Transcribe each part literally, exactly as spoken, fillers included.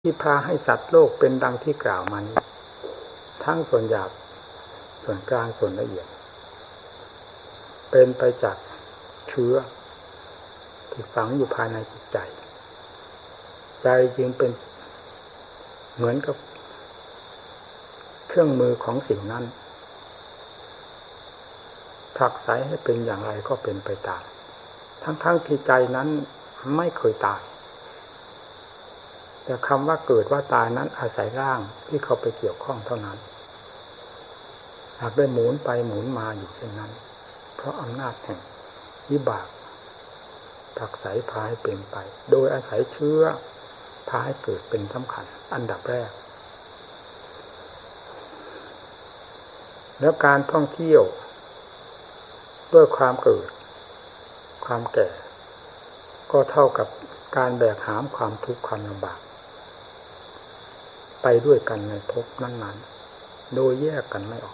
ที่พาให้สัตว์โลกเป็นดังที่กล่าวมานี้ทั้งส่วนหยาบส่วนกลางส่วนละเอียดเป็นไปจากเชื้อที่ฝังอยู่ภายในจิตใจใจจึงเป็นเหมือนกับเครื่องมือของสิ่งนั้นผลักไสให้เป็นอย่างไรก็เป็นไปตามทั้งๆที่ใจนั้นไม่เคยตายแต่คำว่าเกิดว่าตายนั้นอาศัยร่างที่เขาไปเกี่ยวข้องเท่านั้นหากได้หมุนไปหมุนมาอยู่เช่นนั้นเพราะอำนาจแห่งวิบากผลักไสพาให้เป็นไปโดยอาศัยเชื้อพาให้เกิดเป็นสำคัญอันดับแรกแล้วการท่องเที่ยวด้วยความเกิดความแก่ก็เท่ากับการแบกหามความทุกข์ความลำบากไปด้วยกันในภพนั้นๆโดยแยกกันไม่ออก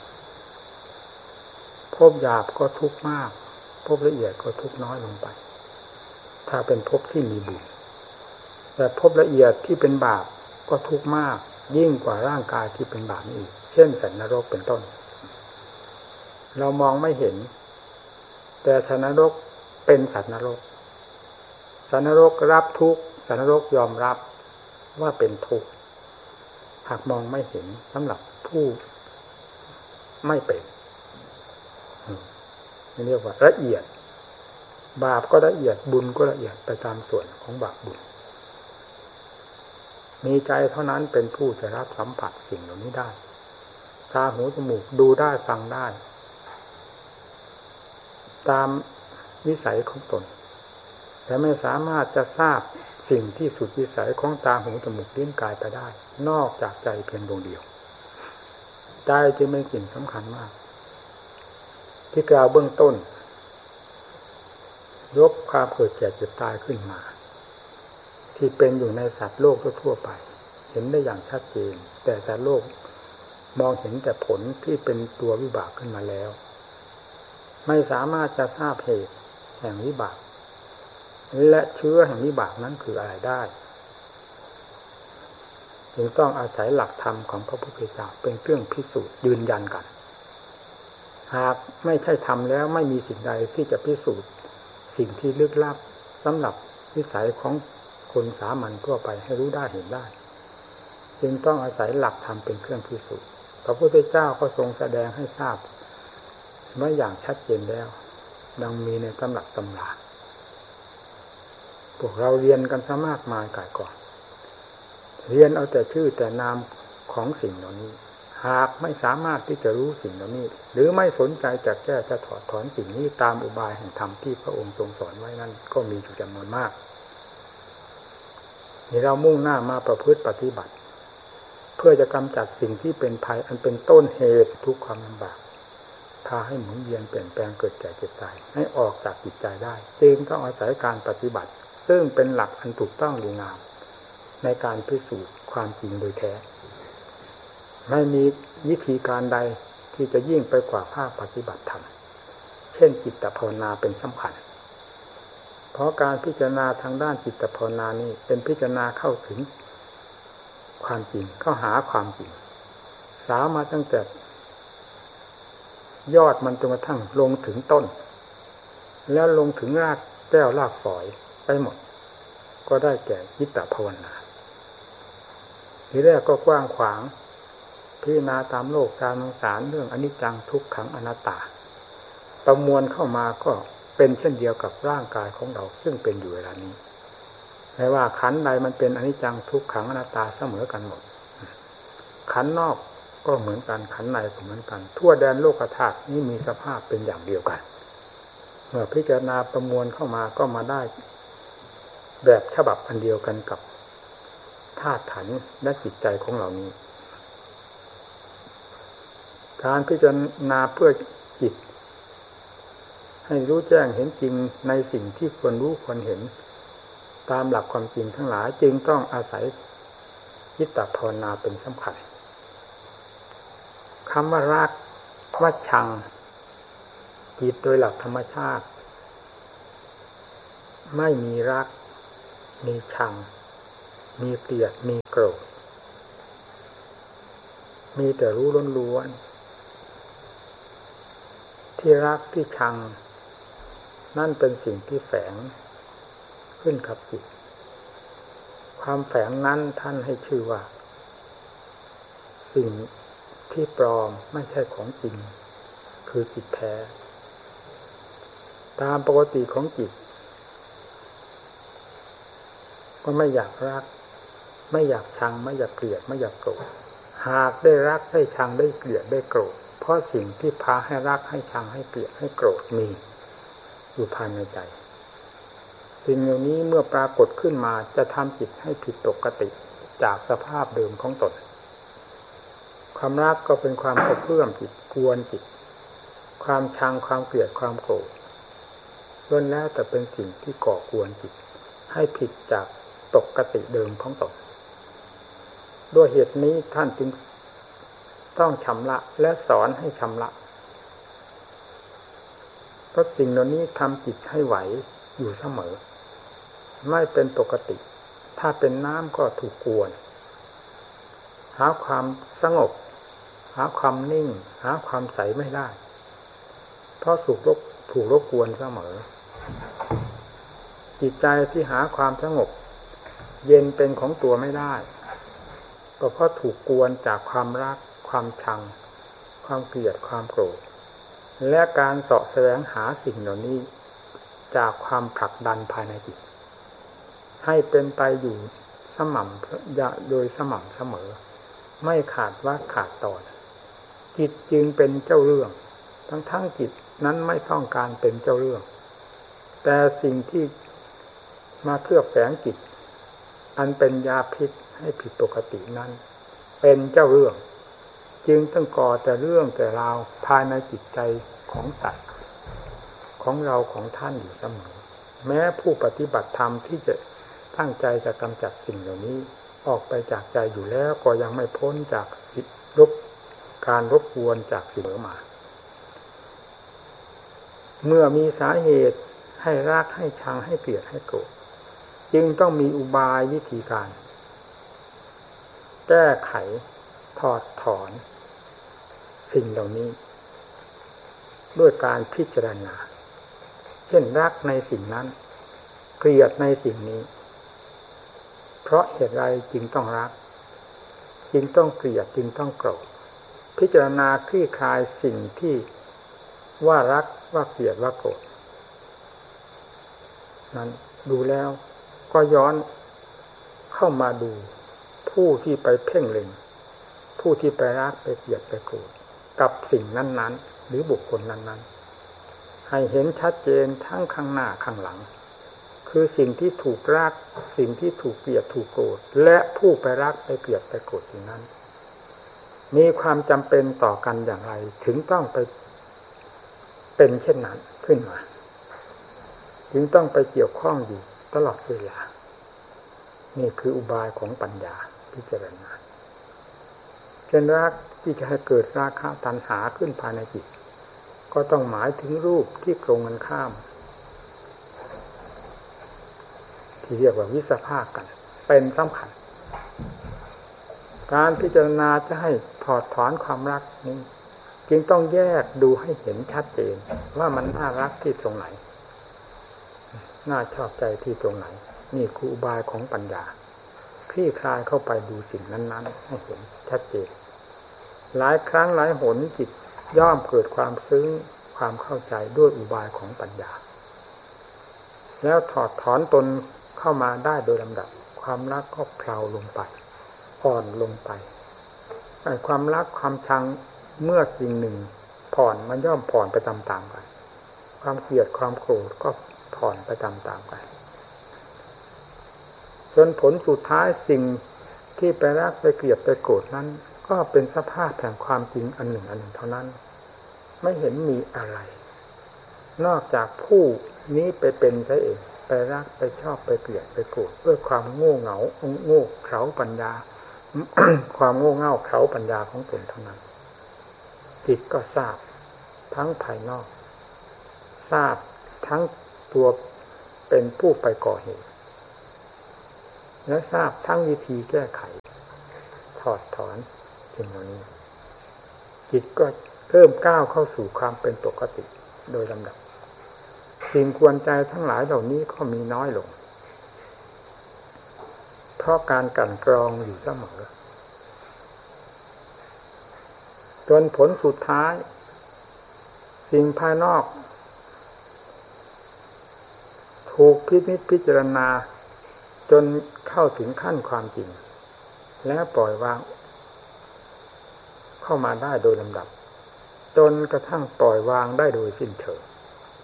ภพหยาบก็ทุกข์มากภพละเอียดก็ทุกข์น้อยลงไปถ้าเป็นภพที่มีบุญแต่ภพละเอียดที่เป็นบาปก็ทุกข์มากยิ่งกว่าร่างกายที่เป็นบาปนี้อีกเช่นสัตว์นรกเป็นต้นเรามองไม่เห็นแต่สัตว์นรกเป็นสัตว์นรกสัตว์นรกรับทุกข์สัตว์นรกยอมรับว่าเป็นทุกข์หากมองไม่เห็นสำหรับผู้ไม่เป็นนี่เรียกว่าละเอียดบาปก็ละเอียดบุญก็ละเอียดไปตามส่วนของบาปบุญมีใจเท่านั้นเป็นผู้จะรับสัมผัสสิ่งเหล่านี้ได้ตาหูจมูกดูได้ฟังได้ตามวิสัยของตนแต่ไม่สามารถจะทราบสิ่งที่สุดวิสัยของตาหูจมูกลิ้นกายไปได้นอกจากใจเพียงดวงเดียวใจจึงเป็นสิ่งสำคัญมากที่กล่าวเบื้องต้นยกความเกิดแก่เจ็บตายขึ้นมาที่เป็นอยู่ในสัตว์โลกทั่วไปเห็นได้อย่างชัดเจนแต่สัตว์โลกมองเห็นแต่ผลที่เป็นตัววิบากขึ้นมาแล้วไม่สามารถจะทราบเหตุแห่งวิบากและเชื้อแห่งวิบากนั้นคืออะไรได้จึงต้องอาศัยหลักธรรมของพระพุทธเจ้าเป็นเครื่องพิสูจน์ยืนยันกันหากไม่ใช่ธรรมแล้วไม่มีสิ่งใดที่จะพิสูจน์สิ่งที่ลึกลับสำหรับวิสัยของคนสามัญทั่วไปให้รู้ได้เห็นได้จึงต้องอาศัยหลักธรรมเป็นเครื่องพิสูจน์พระพุทธเจ้าก็ทรงแสดงให้ทราบเมื่ออย่างชัดเจนแล้วดังมีในตำรับตำราพวกเราเรียนกันซะมากมายก่ายก่อนเรียนเอาแต่ชื่อแต่นามของสิ่งเหล่านี้หากไม่สามารถที่จะรู้สิ่งเหล่านี้หรือไม่สนใจจะแก้จะถอดถอนสิ่งนี้ตามอุบายแห่งธรรมที่พระองค์ทรงสอนไว้นั้นก็มีอยู่จำนวนมากนี่เรามุ่งหน้ามาประพฤติปฏิบัติเพื่อจะกำจัดสิ่งที่เป็นภัยอันเป็นต้นเหตุทุกความลำบากพาให้หมุนเวียนเปลี่ยนแปลงเกิดแก่เจ็บตายให้ออกจากจิตใจได้จึงต้องอาศัยการปฏิบัติซึ่งเป็นหลักอันถูกต้องดีงามในการพิสูจน์ความจริงโดยแท้ไม่มีวิธีการใดที่จะยิ่งไปกว่าภาคปฏิบัติธรรมเช่นจิตภาวนาเป็นสำคัญเพราะการพิจารณาทางด้านจิตภาวนานี้เป็นพิจารณาเข้าถึงความจริงเข้าหาความจริงสามารถตั้งแต่ยอดมันจนกระทั่งลงถึงต้นแล้วลงถึงรากแก้วรากฝอยไปหมดก็ได้แก่จิตภาวนาทีแรกก็กว้างขวางพิจารณาตามโลกตามสงสารเรื่องอนิจจังทุกขังอนัตตาประมวลเข้ามาก็เป็นเช่นเดียวกับร่างกายของเราซึ่งเป็นอยู่เวลานี้ไม่ว่าขันธ์ใดมันเป็นอนิจจังทุกขังอนัตตาเสมอกันหมดขันธ์นอกก็เหมือนกันขันธ์ในก็เหมือนกันทั่วแดนโลกธาตุนี้มีสภาพเป็นอย่างเดียวกันเมื่อพิจารณาประมวลเข้ามาก็มาได้แบบฉบับอันเดียวกันกับธาตุขันธ์และจิตใจของเรานี้การพิจารณาเพื่อจิตให้รู้แจ้งเห็นจริงในสิ่งที่ควรรู้ควรเห็นตามหลักความจริงทั้งหลายจึงต้องอาศัยจิตภาวนาเป็นสำคัญคำว่ารักว่าชังจิตโดยหลักธรรมชาติไม่มีรักมีชังมีเกลียดมีโกรธมีแต่รู้ล้วนๆที่รักที่ชังนั่นเป็นสิ่งที่แฝงขึ้นกับจิตความแฝงนั้นท่านให้ชื่อว่าสิ่งที่ปลอมไม่ใช่ของจริงคือจิตแท้ตามปกติของจิตก็ไม่อยากรักไม่อยากชังไม่อยากเกลียดไม่อยากโกรธหากได้รักได้ชังได้เกลียดได้โกรธเพราะสิ่งที่พาให้รักให้ชังให้เกลียดให้โกรธมีอยู่ภายในใจสิ่งเหล่านี้เมื่อปรากฏขึ้นมาจะทำจิตให้ผิดปกติจากสภาพเดิมของตนความรักก็เป็นความกระเพื่อมจิตกวนจิตความชังความเกลียดความโกรธล้วนแล้วแต่เป็นสิ่งที่ก่อกวนจิตให้ผิดจากปกติเดิมของตนด้วยเหตุนี้ท่านจึงต้องชำระและสอนให้ชำระเพราะสิ่งเหล่านี้ทำจิตให้ไหวอยู่เสมอไม่เป็นปกติถ้าเป็นน้ำก็ถูกกวนหาความสงบหาความนิ่งหาความใสไม่ได้เพราะถูกรบถูกรบกวนเสมอจิตใจที่หาความสงบเย็นเป็นของตัวไม่ได้ก็เพราะถูกกวนจากความรักความชังความเกลียดความโกรธและการเสาะแสวงหาสิ่งเหล่านี้จากความผลักดันภายในจิตให้เป็นไปอยู่สม่ำโดยสม่ำเสมอไม่ขาดว่าขาดตอนจิตจึงเป็นเจ้าเรื่องทั้งทั้งจิตนั้นไม่ต้องการเป็นเจ้าเรื่องแต่สิ่งที่มาเคลือบแฝงจิตอันเป็นยาพิษให้ผิดปกตินั้นเป็นเจ้าเรื่องจึงต้องก่อแต่เรื่องแต่ราวภายในจิตใจของสัตว์ของเราของท่านอยู่เสมอแม้ผู้ปฏิบัติธรรมที่จะตั้งใจจะกำจัดสิ่งเหล่านี้ออกไปจากใจอยู่แล้วก็ยังไม่พ้นจากรบการรบกวนจากสิ่งเหล่ามาเมื่อมีสาเหตุให้รักให้ชังให้เกลียดให้โกรธจึงต้องมีอุบายวิธีการแก้ไขถอดถอนสิ่งเหล่านี้ด้วยการพิจารณาเช่นรักในสิ่งนั้นเกลียดในสิ่งนี้เพราะเหตุไรจึงต้องรักจึงต้องเกลียดจึงต้องโกรธพิจารณาคลี่คลายสิ่งที่ว่ารักว่าเกลียดว่าโกรธนั้นดูแล้วก็ย้อนเข้ามาดูผู้ที่ไปเพ่งเล็งผู้ที่ไปรักไปเกลียดไปโกรธกับสิ่งนั้นๆหรือบุคคลนั้นๆให้เห็นชัดเจนทั้งข้างหน้าข้างหลังคือสิ่งที่ถูกรักสิ่งที่ถูกเกลียดถูกโกรธและผู้ไปรักไปเกลียดไปโกรธสิ่งนั้นมีความจำเป็นต่อกันอย่างไรถึงต้องไปเป็นเช่นนั้นขึ้นมาจึงต้องไปเกี่ยวข้องอยู่ตลอดเวลานี่คืออุบายของปัญญาพิจารณาเช่นรักที่จะให้เกิดราคะตัณหาขึ้นภายในจิตก็ต้องหมายถึงรูปที่ตรงกันข้ามที่เรียกว่าวิสภาคกันเป็นสำคัญการพิจารณาจะให้ถอดถอนความรักนี้จึงต้องแยกดูให้เห็นชัดเจนว่ามันน่ารักที่ตรงไหนน่าชอบใจที่ตรงไหนนี่คืออุบายของปัญญาคลี่คลายเข้าไปดูสิ่งนั้นๆให้เห็นชัดเจนหลายครั้งหลายหนจิตย่อมเกิดความซึ้งความเข้าใจด้วยอุบายของปัญญาแล้วถอดถอนตนเข้ามาได้โดยลำดับความรักก็เพลาลงไปอ่อนลงไปไอ้ความรักความชังเมื่อสิ่งหนึ่งผ่อนมันย่อมผ่อนไปตามๆกันความเกลียดความโกรธก็ผ่อนไปตามๆกันจนผลสุดท้ายสิ่งที่ไปรักไปเกลียดไปโกรธนั้นก็เป็นสภาพแห่งความจริงอันหนึ่งอันหนึ่งเท่านั้นไม่เห็นมีอะไรนอกจากผู้นี้ไปเป็นซะเองไปรักไปชอบไปเกลียดไปโกรธด้วยความโง่เง่าโง่เขลาปัญญา ความโง่เง่าเขลาปัญญาของตนเท่านั้นจิตก็ทราบทั้งภายนอกทราบทั้งตัวเป็นผู้ไปก่อเหตุและทราบทั้งวิธีแก้ไขถอดถอนสิ่งเหล่านี้จิตก็เริ่มก้าวเข้าสู่ความเป็นปกติโดยลำดับสิ่งกวนใจทั้งหลายเหล่านี้ก็มีน้อยลงเพราะการกลั่นกรองอยู่เสมอจนผลสุดท้ายสิ่งภายนอกถูกพินิจพิจารณาจนเข้าถึงขั้นความจริงและปล่อยวางเข้ามาได้โดยลำดับจนกระทั่งปล่อยวางได้โดยสิ้นเชิง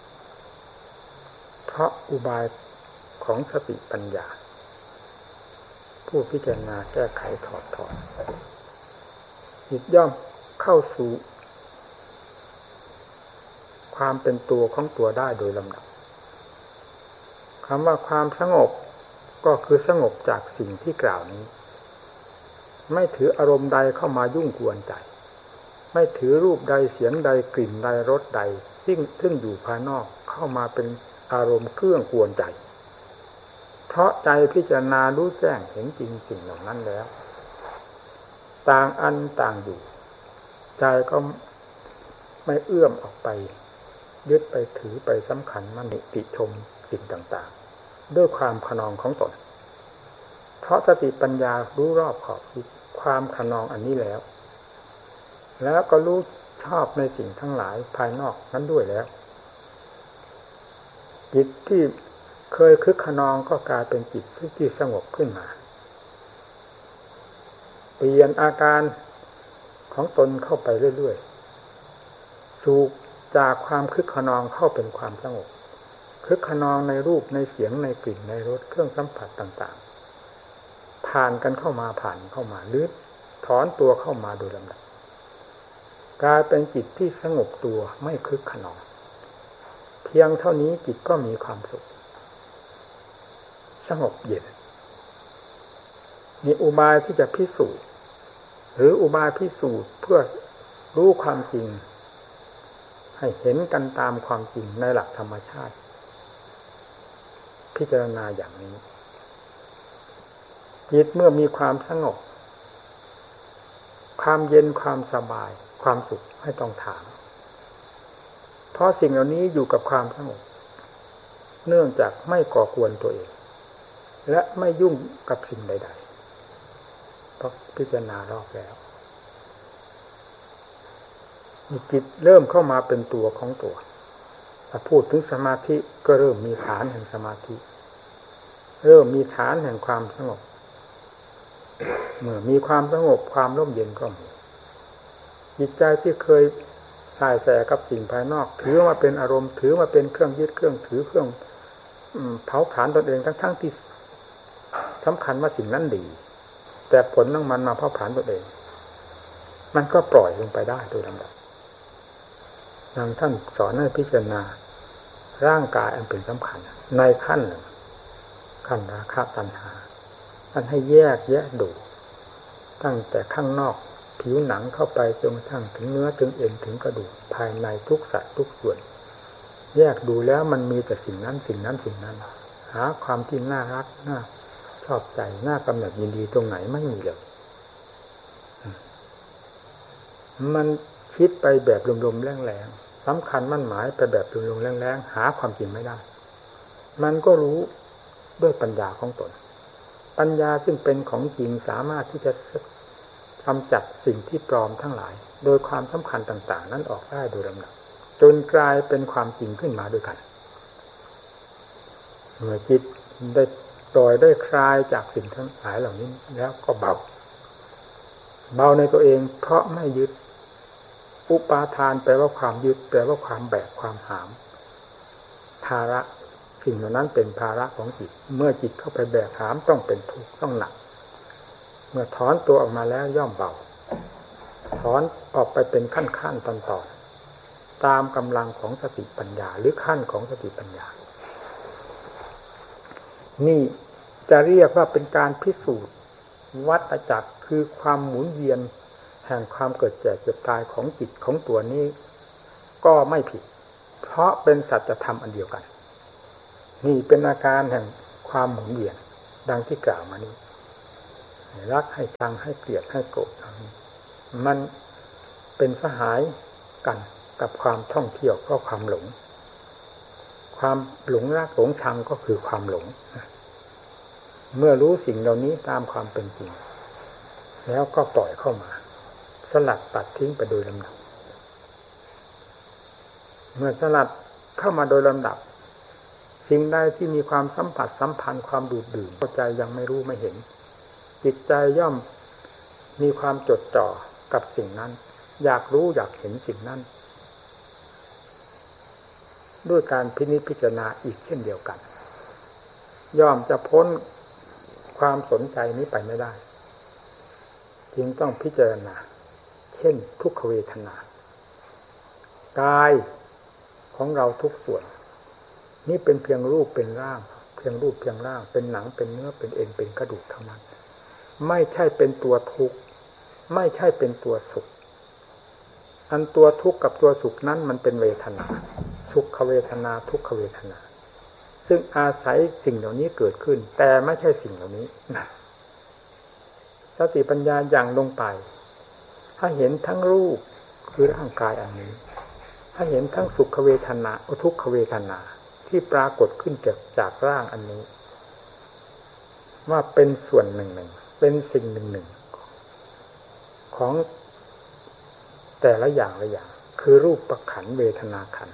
เพราะอุบายของสติปัญญาผู้พิจารณาแก้ไขถอดถอนจิตย่อมเข้าสู่ความเป็นตัวของตัวได้โดยลำดับคำว่าความสงบก็คือสงบจากสิ่งที่กล่าวนี้ไม่ถืออารมณ์ใดเข้ามายุ่งกวนใจไม่ถือรูปใดเสียงใดกลิ่นใดรสใดซึ่งซึ่งอยู่ภายนอกเข้ามาเป็นอารมณ์เครื่องกวนใจเพราะใจพิจารณารู้แจ้งเห็นจริงสิ่งเหล่านั้นแล้วต่างอันต่างอยู่ใจก็ไม่เอื้อมออกไปยึดไปถือไปสำคัญมั่นติชมสิ่งต่างๆด้วยความขนองของตนเพราะสติปัญญารู้รอบขอบคิดความขนองอันนี้แล้วแล้วก็รู้ชอบในสิ่งทั้งหลายภายนอกนั้นด้วยแล้วจิตที่เคยคึกขนองก็กลายเป็นจิตที่สงบขึ้นมาเปลี่ยนอาการของตนเข้าไปเรื่อยๆสู่จากความคึกขนองเข้าเป็นความสงบคึกขนองในรูปในเสียงในกลิ่นในรสเครื่องสัมผัสต่างๆผ่านกันเข้ามาผ่านเข้ามาหรือถอนตัวเข้ามาโดยลำดับกลายเป็นจิตที่สงบตัวไม่คึกขนองเพียงเท่านี้จิตก็มีความสุขสงบเย็นมีอุบายที่จะพิสูจน์หรืออุบายพิสูจน์เพื่อรู้ความจริงให้เห็นกันตามความจริงในหลักธรรมชาติพิจารณาอย่างนี้จิตเมื่อมีความสงบความเย็นความสบายความสุขให้ต้องถามเพราะสิ่งเหล่านี้อยู่กับความสงบเนื่องจากไม่ก่อกวนตัวเองและไม่ยุ่งกับสิ่งใดๆเพราะพิจารณารอบแล้วจิตเริ่มเข้ามาเป็นตัวของตัวถ้าพูดถึงสมาธิก็เริ่มมีฐานแห่งสมาธิเริ่มมีฐานแห่งความสงบเมื่อมีความสงบความร่มเย็นก็มีจิตใจที่เคยสายแสกับสิ่งภายนอกถือมาเป็นอารมณ์ถือมาเป็นเครื่องยึดเครื่องถือเครื่องเผาผลาญตนเองทั้งๆที่สำคัญว่าสิ่งนั้นดีแต่ผลของมันมาเผาผลาญตนเองมันก็ปล่อยลงไปได้โดยลำดับดังท่านสอนให้พิจารณาร่างกายอันเป็นสำคัญในขั้นหนึ่งขั้นราคะตัณหาท่านให้แยกแยะดูตั้งแต่ข้างนอกผิวหนังเข้าไปจนกระทั่งถึงเนื้อถึงเอ็นถึงกระดูกภายในทุกสัตว์ทุกส่วนแยกดูแล้วมันมีแต่สิ่งนั้นสิ่งนั้นสิ่งนั้นหาความที่น่ารักน่าชอบใจน่ากำหนัดยินดีตรงไหนไม่มีเลยมันคิดไปแบบลมๆแรงๆสำคัญมั่นหมายไปแบบลมๆแรงๆหาความจริงไม่ได้มันก็รู้ด้วยปัญญาของตนปัญญาซึ่งเป็นของจริงสามารถที่จะกำจัดสิ่งที่ปลอมทั้งหลายโดยความสำคัญต่างๆนั้นออกได้โดยลำดับจนกลายเป็นความจริงขึ้นมาด้วยกันเมื่อจิตได้ปล่อยได้คลายจากสิ่งทั้งหลายเหล่านี้แล้วก็เบาเบาในตัวเองเพราะไม่ยึดอุปาทานแปลว่าความยึดแปลว่าความแบกความหามภาระสิ่งเหล่านั้นเป็นภาระของจิตเมื่อจิตเข้าไปแบกหามต้องเป็นทุกข์ต้องหนักเมื่อถอนตัวออกมาแล้วย่อมเบาถอนออกไปเป็นขั้นๆตอนๆตามกำลังของสติปัญญาหรือขั้นของสติปัญญานี่จะเรียกว่าเป็นการพิสูจน์วัฏจักรคือความหมุนเวียนแห่งความเกิดแก่เจ็บตายของจิตของตัวนี้ก็ไม่ผิดเพราะเป็นสัจธรรมอันเดียวกันนี่เป็นอาการแห่งความหมุนเวียนดังที่กล่าวมานี้รักให้ชังให้เกลียดให้โกรธมันเป็นสหายกันกับความท่องเที่ยวเพราะความหลงความหลงรักหลงชังก็คือความหลงเมื่อรู้สิ่งเหล่านี้ตามความเป็นจริงแล้วก็ปล่อยเข้ามาสลัดตัดทิ้งไปโดยลำดับเมื่อสลัดเข้ามาโดยลำดับสิ่งใดที่มีความสัมผัสสัมพันธ์ความดูดดื่มเข้าใจยังไม่รู้ไม่เห็นจิตใจย่อมมีความจดจ่อกับสิ่งนั้นอยากรู้อยากเห็นสิ่งนั้นด้วยการพินิจพิจารณาอีกเช่นเดียวกันย่อมจะพ้นความสนใจนี้ไปไม่ได้จึงต้องพิจารณาเช่นทุกขเวทนากายของเราทุกส่วนนี่เป็นเพียงรูปเป็นร่างเพียงรูปเพียงร่างเป็นหนังเป็นเนื้อเป็นเอ็นเป็นกระดูกเท่านั้นไม่ใช่เป็นตัวทุกข์ไม่ใช่เป็นตัวสุขอันตัวทุกข์กับตัวสุขนั้นมันเป็นเวทนาสุขเวทนาทุกขเวทนาซึ่งอาศัยสิ่งเหล่านี้เกิดขึ้นแต่ไม่ใช่สิ่งเหล่านี้นะสติปัญญาอย่างลงไปถ้าเห็นทั้งรูปคือร่างกายอันนี้ถ้าเห็นทั้งสุขเวทนาทุกขเวทนาที่ปรากฏขึ้นจากจากร่างอันนี้ว่าเป็นส่วนหนึ่งหนึ่งเป็นสิ่งหนึ่งหนึ่งของแต่ละอย่างละอย่างคือรูปประขันเวทนาขัน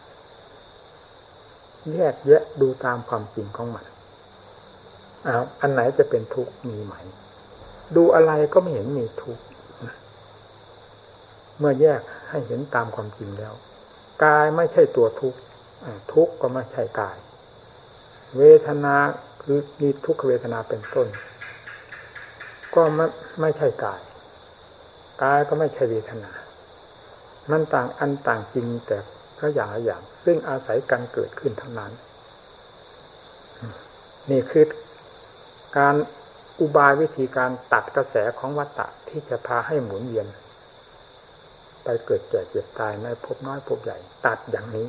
แยกแยะดูตามความจริงของมันอ้าวอันไหนจะเป็นทุกข์มีไหมดูอะไรก็ไม่เห็นมีทุกข์เมื่อแยกให้เห็นตามความจริงแล้วกายไม่ใช่ตัวทุกข์ทุกข์ก็ไม่ใช่กายเวทนาคือมีทุกขเวทนาเป็นต้นก็ไม่ไม่ใช่กายกายก็ไม่ใช่เวทนามันต่างอันต่างจริงแต่ละอย่างละอย่างซึ่งอาศัยกันเกิดขึ้นทั้งนั้นนี่คือการอุบายวิธีการตัดกระแสของวัฏฏะที่จะพาให้หมุนเวียนไปเกิดแก่เจ็บตายในภพน้อยภพใหญ่ตัดอย่างนี้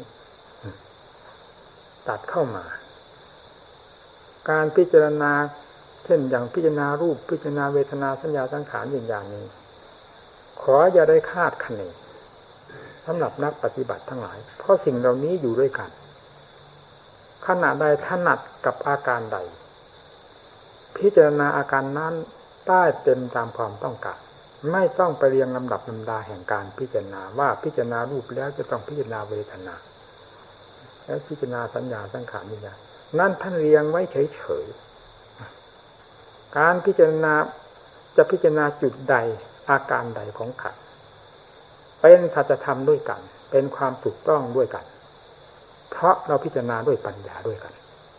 ตัดเข้ามาการพิจารณาเช่นอย่างพิจารณารูปพิจารณาเวทนาสัญญาสังขารวิญญาณนี้ขออย่าได้คาดคะเนสำหรับนักปฏิบัติทั้งหลายเพราะสิ่งเหล่านี้อยู่ด้วยกันขณะใดถนัดกับอาการใดพิจารณาอาการนั้นได้เต็มตามความต้องการไม่ต้องไปเรียงลำดับลำดาแห่งการพิจารณาว่าพิจารณารูปแล้วจะต้องพิจารณาเวทนาแล้วพิจารณาสัญญาสังขารวิญญาณนั่นท่านเรียงไว้เฉยๆการพิจารณาจะพิจารณาจุดใดอาการใดของขันธ์เป็นสัจธรรมด้วยกันเป็นความถูกต้องด้วยกันเพราะเราพิจารณาด้วยปัญญาด้วยกัน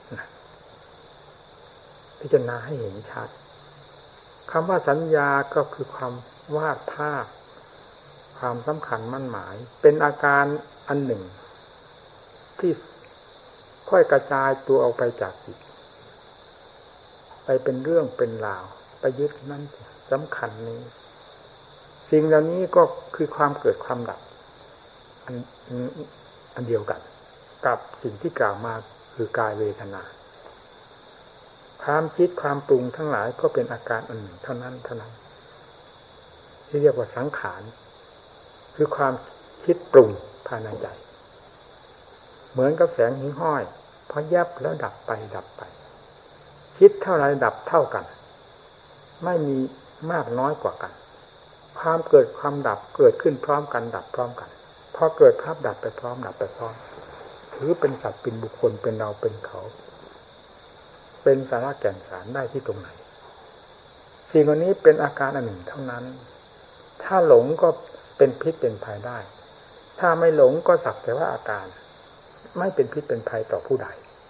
พิจารณาให้เห็นชัดคำว่าสัญญาก็คือความวาดภาพความสำคัญมั่นหมายเป็นอาการอันหนึ่งที่ค่อยกระจายตัวออกไปจากจิตไปเป็นเรื่องเป็นราวไปยึดนั่นสำคัญนี้สิ่งเหล่านี้ก็คือความเกิดความดับอันอันเดียวกันกับสิ่งที่กล่าวมาคือกายเวทนาความคิดความปรุงทั้งหลายก็เป็นอาการอันหนึ่งเท่านั้นเท่านั้นที่เรียกว่าสังขารคือความคิดปรุงภายในใจเหมือนกับแสงหิ่งห้อยพอแยบแล้วดับไปดับไปคิดเท่าไรดับเท่ากันไม่มีมากน้อยกว่ากันความเกิดความดับเกิดขึ้นพร้อมกันดับพร้อมกันพอเกิดภาพดับไปพร้อมดับไปพร้อมถือเป็นสัตว์เป็นบุคคลเป็นเราเป็นเขาเป็นสาระแก่นสารได้ที่ตรงไหนสิ่งเหล่านี้เป็นอาการอันหนึ่งเท่านั้นถ้าหลงก็เป็นพิษเป็นภัยได้ถ้าไม่หลงก็สักแต่ว่าอาการไม่เป็นพิษเป็นภัยต่อผู้ใด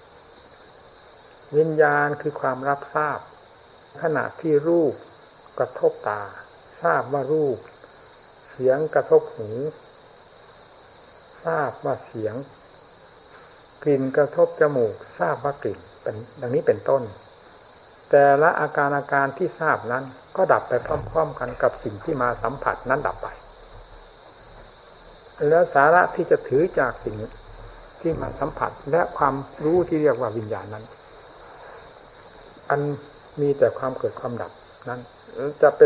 วิญญาณคือความรับทราบขณะที่รูปกระทบตาทราบว่ารูปเสียงกระทบหูทราบว่าเสียงกลิ่นกระทบจมูกทราบว่ากลิ่นเป็นดังนี้เป็นต้นแต่ละอาการอาการที่ทราบนั้นก็ดับไปพร้อมๆกันกับสิ่งที่มาสัมผัสนั้นดับไปแล้วสาระที่จะถือจากสิ่งที่มาสัมผัสและความรู้ที่เรียกว่าวิญญาณนั้นอันมีแต่ความเกิดความดับนั้นจะเป็น